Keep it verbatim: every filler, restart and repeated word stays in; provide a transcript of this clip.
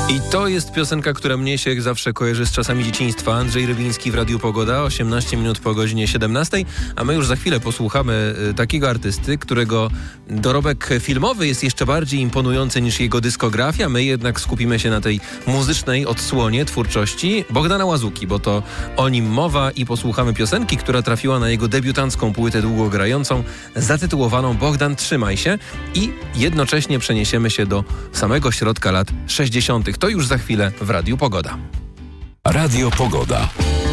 I to jest piosenka, która mnie się jak zawsze kojarzy z czasami dzieciństwa. Andrzej Rybiński w Radiu Pogoda, osiemnaście minut po godzinie siedemnastej, a my już za chwilę posłuchamy takiego artysty, którego dorobek filmowy jest jeszcze bardziej imponujący niż jego dyskografia. My jednak skupimy się na tej muzycznej odsłonie twórczości Bogdana Łazuki, bo to o nim mowa i posłuchamy piosenki, która trafiła na jego debiutancką płytę długogrającą, zatytułowaną Bogdan, trzymaj się, i jednocześnie przeniesiemy się do samego środka lat sześćdziesiątych. To już za chwilę w Radiu Pogoda. Radio Pogoda.